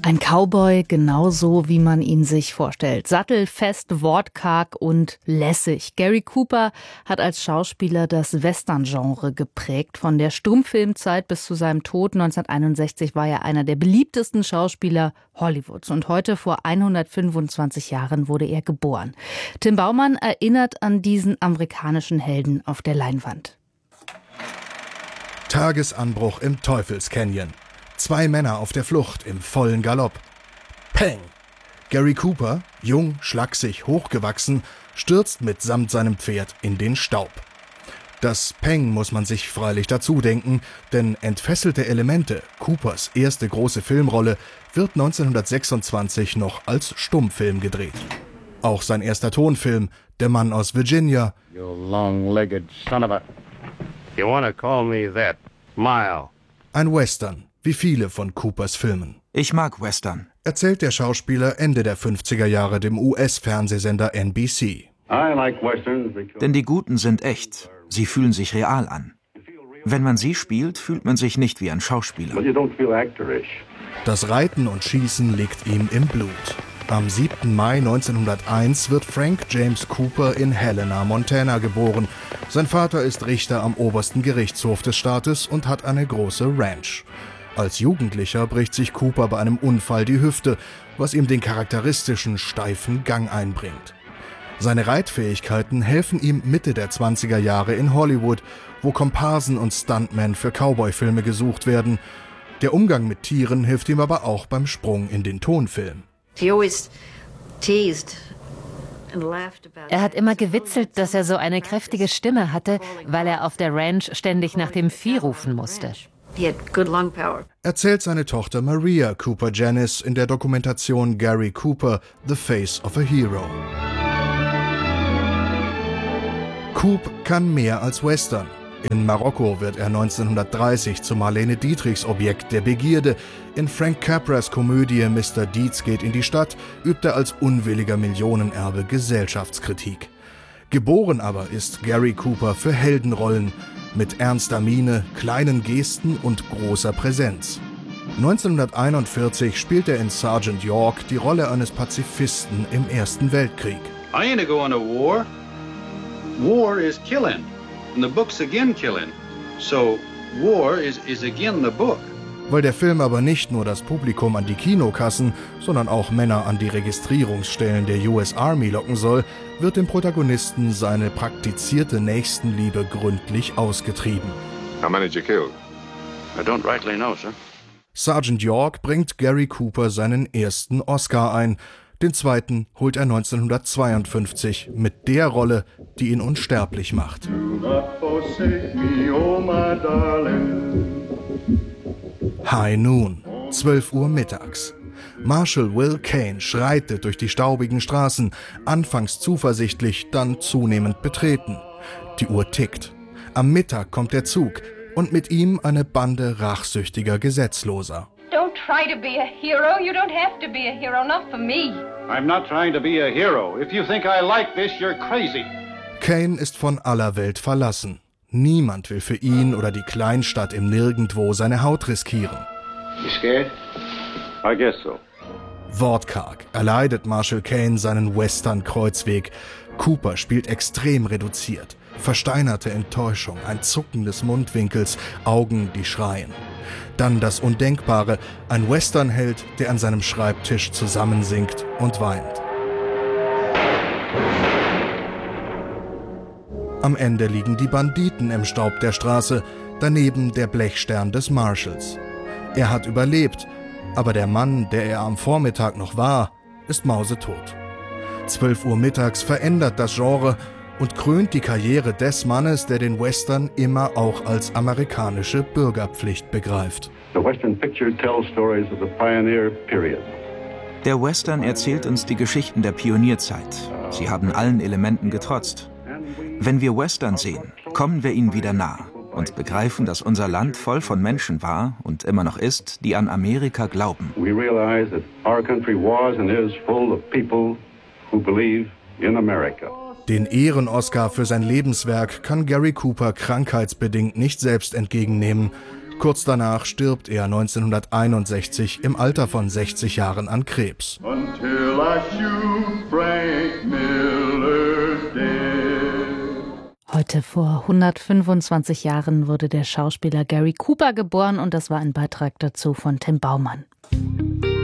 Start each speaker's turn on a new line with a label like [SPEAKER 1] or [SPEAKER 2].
[SPEAKER 1] Ein Cowboy, genauso wie man ihn sich vorstellt. Sattelfest, wortkarg und lässig. Gary Cooper hat als Schauspieler das Western-Genre geprägt. Von der Stummfilmzeit bis zu seinem Tod 1961 war er einer der beliebtesten Schauspieler Hollywoods. Und heute, vor 125 Jahren, wurde er geboren. Tim Baumann erinnert an diesen amerikanischen Helden auf der Leinwand.
[SPEAKER 2] Tagesanbruch im Teufelscanyon. 2 Männer auf der Flucht im vollen Galopp. Peng! Gary Cooper, jung, schlaksig, hochgewachsen, stürzt mitsamt seinem Pferd in den Staub. Das Peng muss man sich freilich dazu denken, denn Entfesselte Elemente, Coopers erste große Filmrolle, wird 1926 noch als Stummfilm gedreht. Auch sein erster Tonfilm, Der Mann aus Virginia,
[SPEAKER 3] You long-legged son of a... You wanna call me that, Mile?
[SPEAKER 2] ein Western, wie viele von Coopers Filmen.
[SPEAKER 4] Ich mag Western.
[SPEAKER 2] Erzählt der Schauspieler Ende der 50er Jahre dem US-Fernsehsender NBC.
[SPEAKER 3] I like westerns because...
[SPEAKER 4] Denn die Guten sind echt. Sie fühlen sich real an. Wenn man sie spielt, fühlt man sich nicht wie ein Schauspieler.
[SPEAKER 3] But you don't feel actorish.
[SPEAKER 2] Das Reiten und Schießen liegt ihm im Blut. Am 7. Mai 1901 wird Frank James Cooper in Helena, Montana geboren. Sein Vater ist Richter am obersten Gerichtshof des Staates und hat eine große Ranch. Als Jugendlicher bricht sich Cooper bei einem Unfall die Hüfte, was ihm den charakteristischen, steifen Gang einbringt. Seine Reitfähigkeiten helfen ihm Mitte der 20er Jahre in Hollywood, wo Komparsen und Stuntmen für Cowboy-Filme gesucht werden. Der Umgang mit Tieren hilft ihm aber auch beim Sprung in den Tonfilm.
[SPEAKER 5] Er hat immer gewitzelt, dass er so eine kräftige Stimme hatte, weil er auf der Ranch ständig nach dem Vieh rufen musste.
[SPEAKER 2] Erzählt seine Tochter Maria Cooper Janis in der Dokumentation Gary Cooper, The Face of a Hero. Coop kann mehr als Western. In Marokko wird er 1930 zu Marlene Dietrichs Objekt der Begierde. In Frank Capras Komödie Mr. Deeds geht in die Stadt übt er als unwilliger Millionenerbe Gesellschaftskritik. Geboren aber ist Gary Cooper für Heldenrollen mit ernster Miene, kleinen Gesten und großer Präsenz. 1941 spielt er in Sergeant York die Rolle eines Pazifisten im Ersten Weltkrieg.
[SPEAKER 6] I ain't going to war. War is killing. And the book's again killing. So war is again the book.
[SPEAKER 2] Weil der Film aber nicht nur das Publikum an die Kinokassen, sondern auch Männer an die Registrierungsstellen der US Army locken soll, wird dem Protagonisten seine praktizierte Nächstenliebe gründlich ausgetrieben.
[SPEAKER 7] How many did you kill?
[SPEAKER 3] I don't rightly know, sir.
[SPEAKER 2] Sergeant York bringt Gary Cooper seinen ersten Oscar ein. Den zweiten holt er 1952 mit der Rolle, die ihn unsterblich macht. High Noon, 12 Uhr mittags. Marshal Will Kane schreitet durch die staubigen Straßen, anfangs zuversichtlich, dann zunehmend betreten. Die Uhr tickt. Am Mittag kommt der Zug und mit ihm eine Bande rachsüchtiger Gesetzloser.
[SPEAKER 8] Don't try to be a hero. You don't have to be a hero, not for me.
[SPEAKER 6] I'm not trying to be a hero. If you think I like this, you're crazy.
[SPEAKER 2] Kane ist von aller Welt verlassen. Niemand will für ihn oder die Kleinstadt im Nirgendwo seine Haut riskieren.
[SPEAKER 3] You scared?
[SPEAKER 6] I guess so.
[SPEAKER 2] Wortkarg erleidet Marshal Kane seinen Western-Kreuzweg. Cooper spielt extrem reduziert. Versteinerte Enttäuschung, ein Zucken des Mundwinkels, Augen, die schreien. Dann das Undenkbare, ein Westernheld, der an seinem Schreibtisch zusammensinkt und weint. Am Ende liegen die Banditen im Staub der Straße, daneben der Blechstern des Marshals. Er hat überlebt, aber der Mann, der er am Vormittag noch war, ist mausetot. 12 Uhr mittags verändert das Genre und krönt die Karriere des Mannes, der den Western immer auch als amerikanische Bürgerpflicht begreift.
[SPEAKER 3] The Western picture tells stories of the pioneer period.
[SPEAKER 4] Der Western erzählt uns die Geschichten der Pionierzeit. Sie haben allen Elementen getrotzt. Wenn wir Western sehen, kommen wir ihnen wieder nah und begreifen, dass unser Land voll von Menschen war und immer noch ist, die an Amerika glauben.
[SPEAKER 3] We realize that our country was and is full of people who believe in America.
[SPEAKER 2] Den Ehren-Oscar für sein Lebenswerk kann Gary Cooper krankheitsbedingt nicht selbst entgegennehmen. Kurz danach stirbt er 1961 im Alter von 60 Jahren an Krebs.
[SPEAKER 7] Until I shoot Frank Miller dead.
[SPEAKER 1] Heute vor 125 Jahren wurde der Schauspieler Gary Cooper geboren und das war ein Beitrag dazu von Tim Baumann.